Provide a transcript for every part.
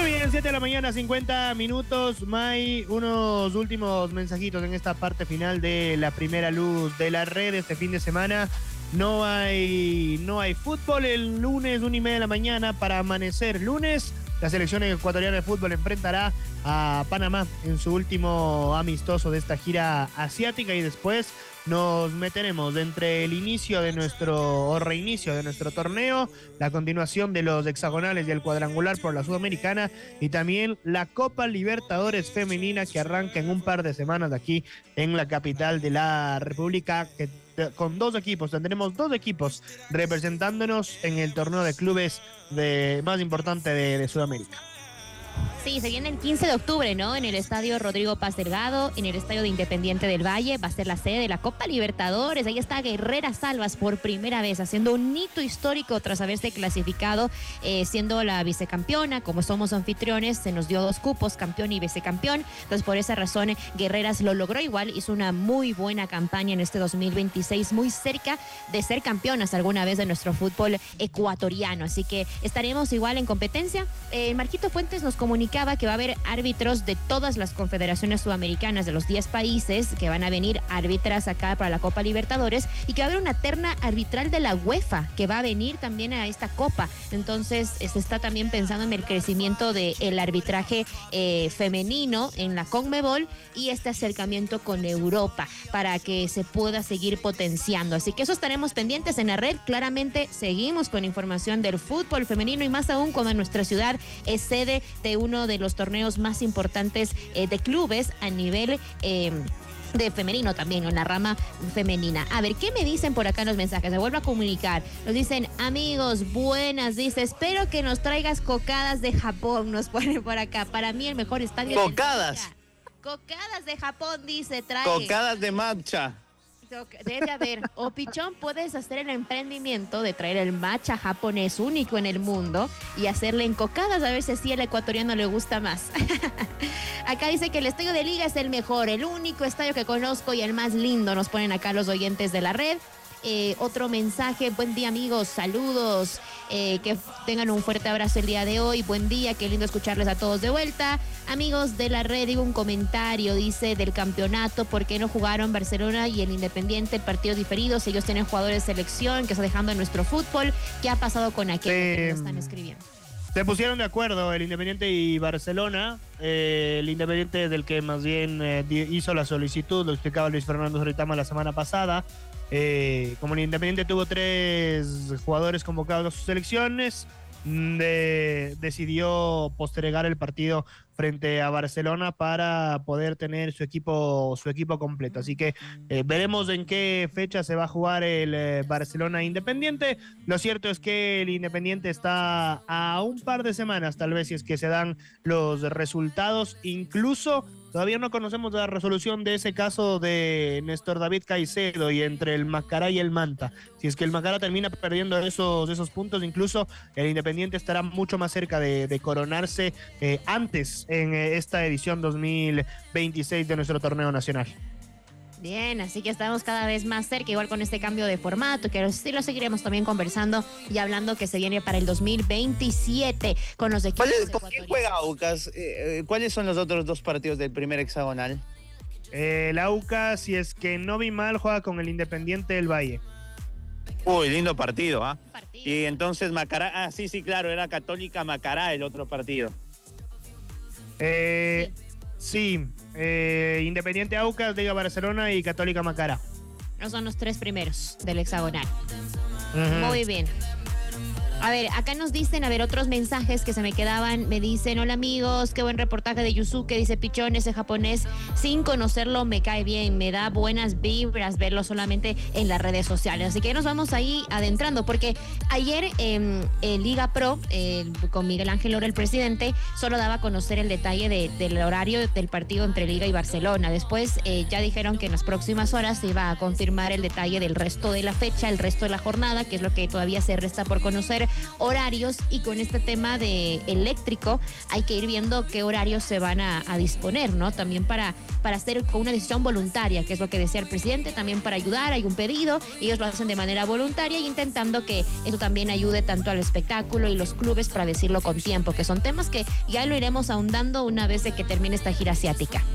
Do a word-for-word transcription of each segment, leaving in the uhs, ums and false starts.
Muy bien, siete de la mañana, cincuenta minutos. May, unos últimos mensajitos en esta parte final de la primera luz de la red este fin de semana. No hay, no hay fútbol el lunes, una y media de la mañana para amanecer. Lunes, la selección ecuatoriana de fútbol enfrentará a Panamá en su último amistoso de esta gira asiática y después nos meteremos entre el inicio de nuestro, o reinicio de nuestro torneo, la continuación de los hexagonales y el cuadrangular por la Sudamericana y también la Copa Libertadores Femenina que arranca en un par de semanas de aquí en la capital de la República, que con dos equipos, tendremos dos equipos representándonos en el torneo de clubes de, más importante de, de Sudamérica. Sí, se viene el quince de octubre, ¿no? En el estadio Rodrigo Paz Delgado, en el estadio de Independiente del Valle, va a ser la sede de la Copa Libertadores. Ahí está Guerrera Salvas por primera vez, haciendo un hito histórico tras haberse clasificado, eh, siendo la vicecampeona. Como somos anfitriones, se nos dio dos cupos, campeón y vicecampeón. Entonces, por esa razón, Guerreras lo logró igual. Hizo una muy buena campaña en este dos mil veintiséis, muy cerca de ser campeonas alguna vez de nuestro fútbol ecuatoriano. Así que estaremos igual en competencia. Eh, Marquito Fuentes nos comunicaba que va a haber árbitros de todas las confederaciones sudamericanas de los diez países, que van a venir árbitras acá para la Copa Libertadores y que va a haber una terna arbitral de la UEFA que va a venir también a esta Copa. Entonces se está también pensando en el crecimiento del arbitraje eh, femenino en la CONMEBOL y este acercamiento con Europa para que se pueda seguir potenciando. Así que eso estaremos pendientes en la red. Claramente seguimos con información del fútbol femenino y más aún cuando nuestra ciudad es sede de uno de los torneos más importantes eh, de clubes a nivel eh, de femenino también, en la rama femenina. A ver, ¿qué me dicen por acá en los mensajes? Se vuelvo a comunicar. Nos dicen, amigos, buenas, dice, espero que nos traigas cocadas de Japón, nos ponen por acá. Para mí el mejor estadio. Cocadas. Cocadas de Japón, dice, trae. Cocadas de matcha. Debe haber. O Pichón, puedes hacer el emprendimiento de traer el matcha japonés único en el mundo y hacerle en cocadas a ver si así al ecuatoriano le gusta más. Acá dice que el estadio de Liga es el mejor, el único estadio que conozco y el más lindo, nos ponen acá los oyentes de la red. Eh, otro mensaje, buen día amigos, saludos, eh, que tengan un fuerte abrazo el día de hoy, buen día, qué lindo escucharles a todos de vuelta. Amigos de la red, digo un comentario, dice, del campeonato, ¿por qué no jugaron Barcelona y el Independiente el partido diferido? Si ellos tienen jugadores de selección que está dejando en nuestro fútbol, ¿qué ha pasado con aquello eh, que nos están escribiendo? Se pusieron de acuerdo el Independiente y Barcelona, eh, el Independiente es del que más bien eh, hizo la solicitud, lo explicaba Luis Fernando Zoritama la semana pasada. Eh, como el Independiente tuvo tres jugadores convocados a sus selecciones, de, decidió postergar el partido frente a Barcelona para poder tener su equipo su equipo completo. Así que eh, veremos en qué fecha se va a jugar el eh, Barcelona Independiente. Lo cierto es que el Independiente está a un par de semanas, tal vez, si es que se dan los resultados. Incluso todavía no conocemos la resolución de ese caso de Néstor David Caicedo y entre el Macará y el Manta. Si es que el Macará termina perdiendo esos, esos puntos, incluso el Independiente estará mucho más cerca de, de coronarse eh, antes en esta edición dos mil veintiséis de nuestro torneo nacional. Bien, así que estamos cada vez más cerca, igual con este cambio de formato, que sí lo seguiremos también conversando y hablando que se viene para el dos mil veintisiete con los equipos. ¿Con quién juega Aucas? Eh, ¿Cuáles son los otros dos partidos del primer hexagonal? Eh, el Aucas, si es que no vi mal, juega con el Independiente del Valle. Uy, lindo partido, ¿ah? ¿eh? Y entonces Macará, ah, sí, sí, claro, era Católica Macará el otro partido. Eh, sí, sí eh, Independiente Aucas, Liga Barcelona y Católica Macará. Esos son los tres primeros del hexagonal. Uh-huh. Muy bien. A ver, acá nos dicen, a ver, otros mensajes que se me quedaban. Me dicen, hola amigos, qué buen reportaje de Yusuke. Dice, Pichón, ese japonés, sin conocerlo me cae bien, me da buenas vibras verlo solamente en las redes sociales. Así que nos vamos ahí adentrando, porque ayer eh, en Liga Pro, eh, con Miguel Ángel Lora, el presidente, solo daba a conocer el detalle de, del horario del partido entre Liga y Barcelona. Después eh, ya dijeron que en las próximas horas se iba a confirmar el detalle del resto de la fecha, el resto de la jornada, que es lo que todavía se resta por conocer horarios, y con este tema de eléctrico hay que ir viendo qué horarios se van a, a disponer, ¿no? También para, para hacer con una decisión voluntaria, que es lo que decía el presidente, también para ayudar, hay un pedido, ellos lo hacen de manera voluntaria y intentando que eso también ayude tanto al espectáculo y los clubes para decirlo con tiempo, que son temas que ya lo iremos ahondando una vez de que termine esta gira asiática.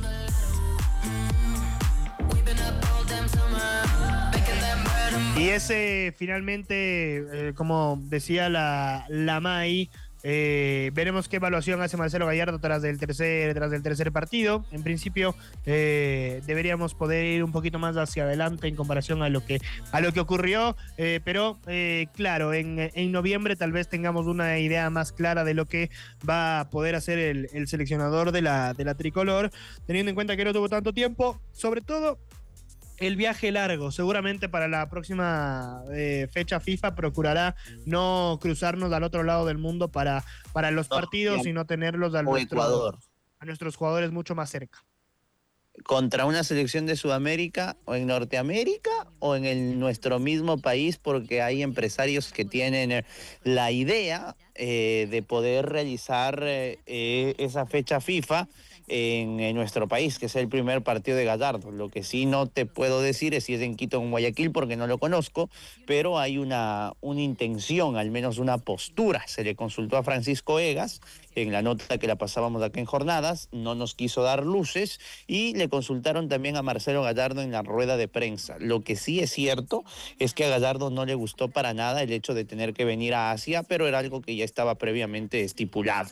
Y ese finalmente, eh, como decía la, la M A I, eh, veremos qué evaluación hace Marcelo Gallardo tras del tercer, tras del tercer partido. En principio, eh, deberíamos poder ir un poquito más hacia adelante en comparación a lo que, a lo que ocurrió, eh, pero eh, claro, en, en noviembre tal vez tengamos una idea más clara de lo que va a poder hacer el, el seleccionador de la, de la tricolor, teniendo en cuenta que no tuvo tanto tiempo, sobre todo el viaje largo. Seguramente para la próxima eh, fecha FIFA procurará no cruzarnos al otro lado del mundo para, para los no, partidos, sino tenerlos a, nuestro, a nuestros jugadores mucho más cerca. Contra una selección de Sudamérica o en Norteamérica o en el, nuestro mismo país, porque hay empresarios que tienen la idea eh, de poder realizar eh, esa fecha FIFA En, en nuestro país, que es el primer partido de Gallardo. Lo que sí no te puedo decir es si es en Quito o en Guayaquil, porque no lo conozco, pero hay una, una intención, al menos una postura. Se le consultó a Francisco Egas en la nota que la pasábamos acá en Jornadas, no nos quiso dar luces, y le consultaron también a Marcelo Gallardo en la rueda de prensa. Lo que sí es cierto es que a Gallardo no le gustó para nada el hecho de tener que venir a Asia, pero era algo que ya estaba previamente estipulado.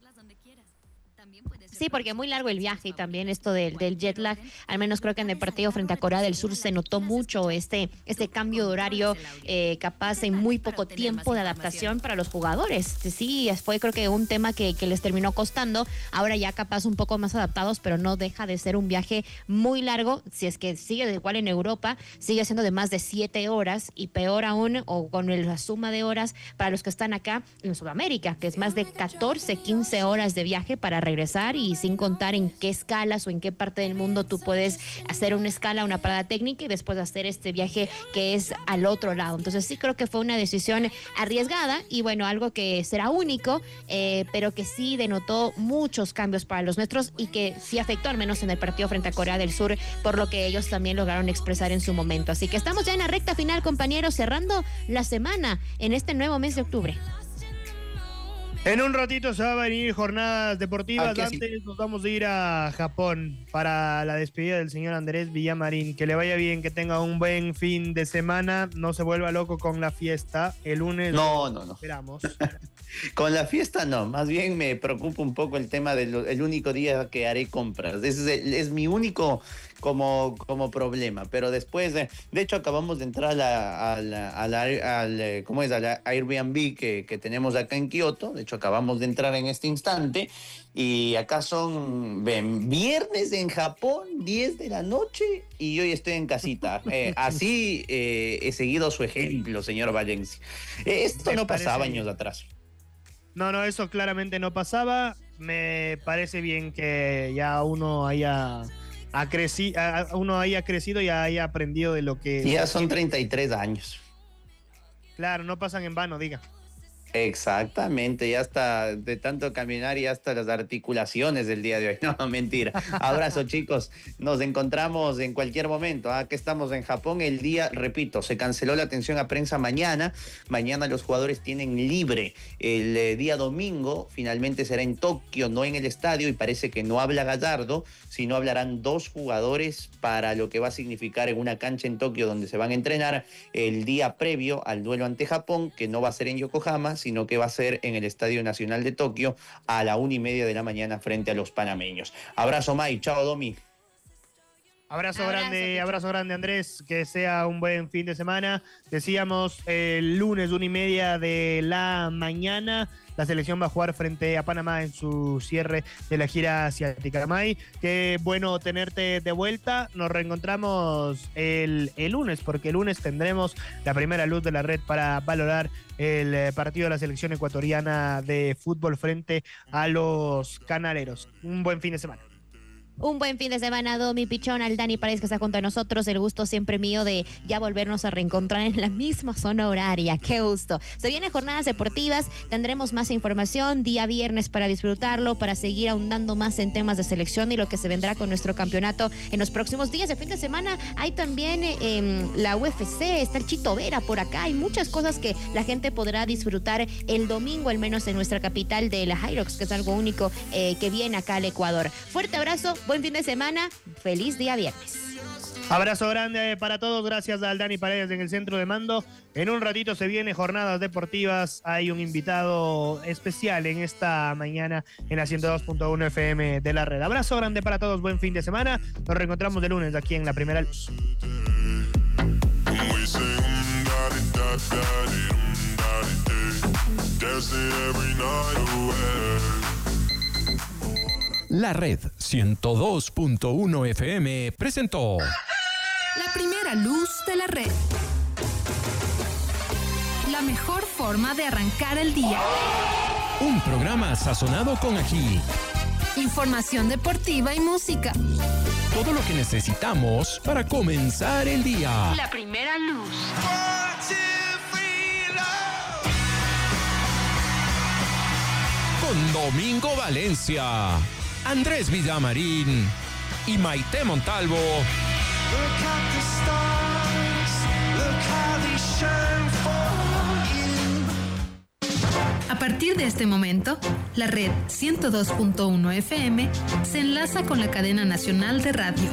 Sí, porque muy largo el viaje, y también esto del, del jet lag, al menos creo que en el partido frente a Corea del Sur se notó mucho este, este cambio de horario, eh, capaz en muy poco tiempo de adaptación para los jugadores. Sí, fue creo que un tema que, que les terminó costando, ahora ya capaz un poco más adaptados, pero no deja de ser un viaje muy largo. Si es que sigue igual en Europa, sigue siendo de más de siete horas, y peor aún, o con la suma de horas para los que están acá en Sudamérica, que es más de catorce, quince horas de viaje para regresar, y sin contar en qué escalas o en qué parte del mundo tú puedes hacer una escala, una parada técnica, y después hacer este viaje que es al otro lado. Entonces sí creo que fue una decisión arriesgada, y bueno, algo que será único, eh, pero que sí denotó muchos cambios para los nuestros, y que sí afectó al menos en el partido frente a Corea del Sur, por lo que ellos también lograron expresar en su momento. Así que estamos ya en la recta final, compañeros, cerrando la semana en este nuevo mes de octubre. En un ratito se va a venir Jornadas Deportivas. Antes sí, nos vamos a ir a Japón para la despedida del señor Andrés Villamarín. Que le vaya bien, que tenga un buen fin de semana. No se vuelva loco con la fiesta. El lunes no, no, no. Esperamos. Con la fiesta no, más bien me preocupa un poco el tema del el único día que haré compras. Es, es, es mi único como, como problema, pero después, de, de hecho acabamos de entrar a la, a la, a la, al, ¿cómo es? A la Airbnb que, que tenemos acá en Kioto. De hecho acabamos de entrar en este instante, y acá son ven, viernes en Japón, diez de la noche, y hoy estoy en casita. Eh, así eh, he seguido su ejemplo, señor Valencia. Eh, esto no pasaba años atrás. No, no, eso claramente no pasaba. Me parece bien que ya uno haya, ha creci, uno haya crecido y haya aprendido de lo que... Ya son treinta y tres años. Claro, no pasan en vano, diga. Exactamente, ya hasta de tanto caminar y hasta las articulaciones del día de hoy. No, mentira. Abrazo, chicos. Nos encontramos en cualquier momento. Aquí estamos en Japón. El día, repito, se canceló la atención a prensa mañana. Mañana los jugadores tienen libre. El eh, día domingo finalmente será en Tokio, no en el estadio, y parece que no habla Gallardo, sino hablarán dos jugadores para lo que va a significar en una cancha en Tokio donde se van a entrenar el día previo al duelo ante Japón, que no va a ser en Yokohama, sino que va a ser en el Estadio Nacional de Tokio a la una y media de la mañana frente a los panameños. Abrazo, May. Chao, Domi. Abrazo, abrazo grande, abrazo grande, Andrés. Que sea un buen fin de semana. Decíamos el lunes, una y media de la mañana, la selección va a jugar frente a Panamá en su cierre de la gira asiática. May, qué bueno tenerte de vuelta. Nos reencontramos el, el lunes, porque el lunes tendremos la primera luz de la red para valorar el partido de la selección ecuatoriana de fútbol frente a los canaleros. Un buen fin de semana. Un buen fin de semana, Domi Pichón, al Dani Paredes que está junto a nosotros. El gusto siempre mío de ya volvernos a reencontrar en la misma zona horaria. ¡Qué gusto! Se vienen jornadas deportivas, tendremos más información día viernes para disfrutarlo, para seguir ahondando más en temas de selección y lo que se vendrá con nuestro campeonato en los próximos días. De fin de semana hay también eh, la U F C, está el Chito Vera por acá. Hay muchas cosas que la gente podrá disfrutar el domingo, al menos en nuestra capital de la Hyrox, que es algo único eh, que viene acá al Ecuador. Fuerte abrazo. Buen fin de semana, feliz día viernes. Abrazo grande para todos, gracias al Dani Paredes en el centro de mando. En un ratito se viene jornadas deportivas, hay un invitado especial en esta mañana en la ciento dos punto uno F M de la red. Abrazo grande para todos, buen fin de semana, nos reencontramos de lunes aquí en La Primera Luz. La Red ciento dos punto uno F M presentó La Primera Luz de la Red. La mejor forma de arrancar el día. un programa sazonado con ají. Información deportiva y música. Todo lo que necesitamos para comenzar el día. La Primera Luz. Con Domingo Valencia, Andrés Villamarín y Maite Montalvo. A partir de este momento, la red ciento dos punto uno F M se enlaza con la cadena nacional de radio.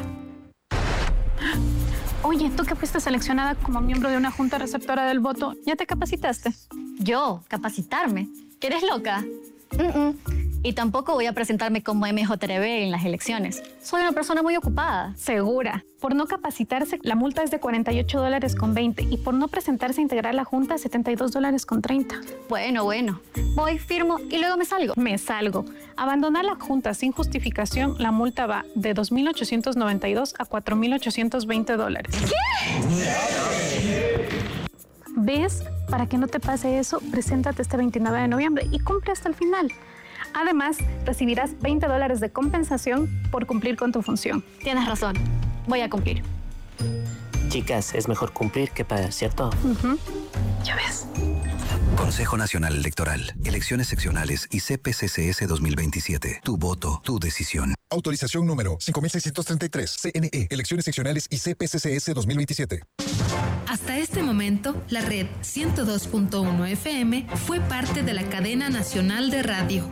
Oye, tú que fuiste seleccionada como miembro de una junta receptora del voto, ¿ya te capacitaste? ¿Yo? ¿Capacitarme? ¿Que eres loca? Mm-mm. Y tampoco voy a presentarme como M J R B en las elecciones. Soy una persona muy ocupada. Segura. Por no capacitarse, la multa es de cuarenta y ocho dólares con veinte y por no presentarse a integrar la junta, setenta y dos dólares con treinta. Bueno, bueno. Voy, firmo y luego me salgo. Me salgo. Abandonar la junta sin justificación, la multa va de dos mil ochocientos noventa y dos a cuatro mil ochocientos veinte dólares. ¿Qué? ¿Ves? Para que no te pase eso, preséntate este veintinueve de noviembre y cumple hasta el final. Además, recibirás veinte dólares de compensación por cumplir con tu función. Tienes razón. Voy a cumplir. Chicas, es mejor cumplir que pagar, ¿cierto? Uh-huh. Ya ves. Consejo Nacional Electoral, Elecciones Seccionales y C P C C S dos mil veintisiete. Tu voto, tu decisión. Autorización número cinco mil seiscientos treinta y tres, C N E, Elecciones Seccionales y C P C C S dos mil veintisiete. Hasta este momento, la red ciento dos punto uno F M fue parte de la cadena nacional de radio.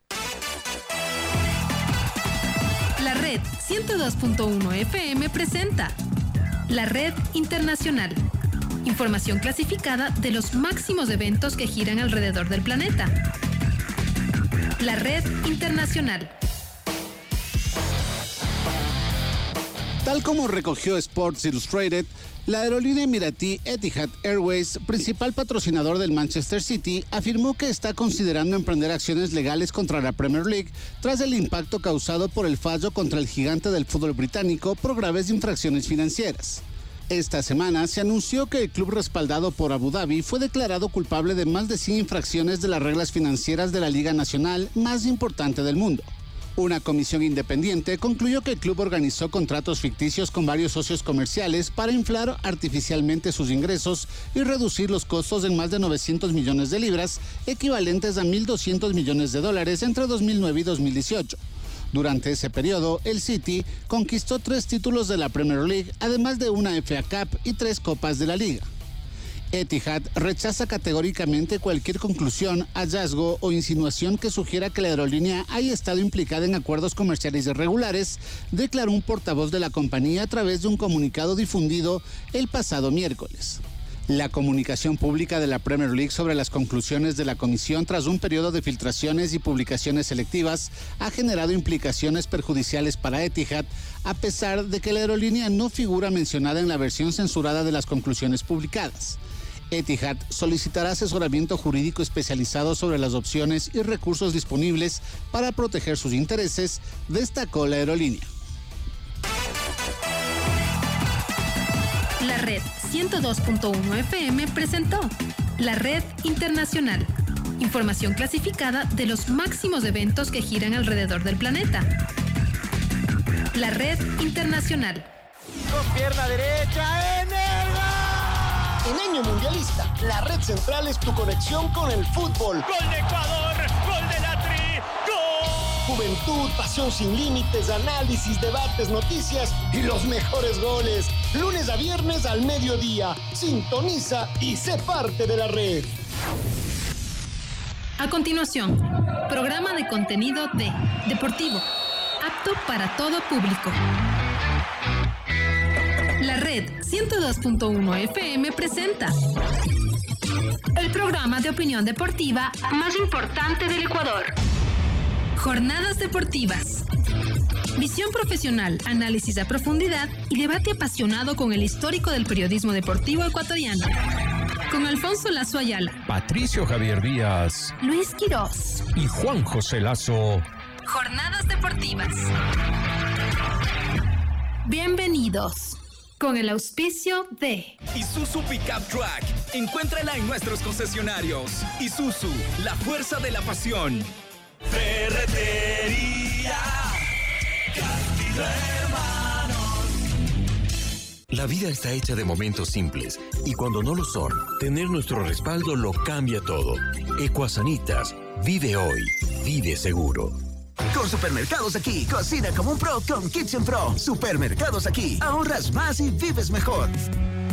La red ciento dos punto uno F M presenta La Red Internacional. Información clasificada de los máximos eventos que giran alrededor del planeta. La Red Internacional. Tal como recogió Sports Illustrated, la aerolínea emiratí Etihad Airways, principal patrocinador del Manchester City, afirmó que está considerando emprender acciones legales contra la Premier League tras el impacto causado por el fallo contra el gigante del fútbol británico por graves infracciones financieras. Esta semana se anunció que el club respaldado por Abu Dhabi fue declarado culpable de más de cien infracciones de las reglas financieras de la Liga Nacional más importante del mundo. Una comisión independiente concluyó que el club organizó contratos ficticios con varios socios comerciales para inflar artificialmente sus ingresos y reducir los costos en más de novecientos millones de libras, equivalentes a mil doscientos millones de dólares entre dos mil nueve y dos mil dieciocho. Durante ese periodo, el City conquistó tres títulos de la Premier League, además de una F A Cup y tres copas de la Liga. Etihad rechaza categóricamente cualquier conclusión, hallazgo o insinuación que sugiera que la aerolínea haya estado implicada en acuerdos comerciales irregulares, declaró un portavoz de la compañía a través de un comunicado difundido el pasado miércoles. La comunicación pública de la Premier League sobre las conclusiones de la comisión tras un periodo de filtraciones y publicaciones selectivas ha generado implicaciones perjudiciales para Etihad, a pesar de que la aerolínea no figura mencionada en la versión censurada de las conclusiones publicadas. Etihad solicitará asesoramiento jurídico especializado sobre las opciones y recursos disponibles para proteger sus intereses, destacó la aerolínea. La red ciento dos punto uno F M presentó La Red Internacional. Información clasificada de los máximos eventos que giran alrededor del planeta. La Red Internacional. Con pierna derecha en el gol. En año mundialista, la Red Central es tu conexión con el fútbol. Gol de Ecuador, gol de la Tri, gol. Juventud, pasión sin límites, análisis, debates, noticias y los mejores goles. Lunes a viernes al mediodía. Sintoniza y sé parte de la red. A continuación, programa de contenido de Deportivo, apto para todo público. La Red ciento dos punto uno F M presenta el programa de opinión deportiva más importante del Ecuador. Jornadas deportivas. Visión profesional, análisis a profundidad y debate apasionado con el histórico del periodismo deportivo ecuatoriano. Con Alfonso Lazo Ayala, Patricio Javier Díaz, Luis Quirós y Juan José Lazo. Jornadas deportivas. Bienvenidos. Con el auspicio de Isuzu Pickup Truck. Encuéntrala en nuestros concesionarios. Isuzu, la fuerza de la pasión. Ferretería Castillo Hermanos. La vida está hecha de momentos simples y cuando no lo son, tener nuestro respaldo lo cambia todo. Ecuasanitas, vive hoy, vive seguro. Con Supermercados Aquí, cocina como un pro con Kitchen Pro. Supermercados Aquí, ahorras más y vives mejor.